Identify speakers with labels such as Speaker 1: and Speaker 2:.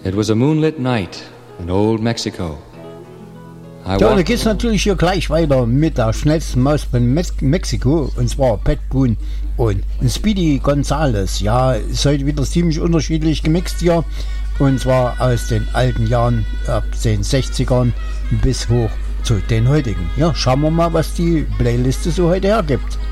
Speaker 1: It was a moonlit night in old Mexico.
Speaker 2: Ja, da geht's natürlich hier gleich weiter mit der schnellsten Maus von Mexiko, und zwar Pat Boone und Speedy Gonzales. Ja, ist heute wieder ziemlich unterschiedlich gemixt hier, und zwar aus den alten Jahren, ab den 60ern bis hoch zu den heutigen. Ja, schauen wir mal, was die Playliste so heute hergibt.